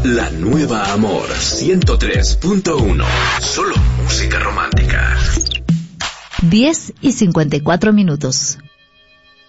La nueva Amor 103.1. Solo música romántica. 10:54.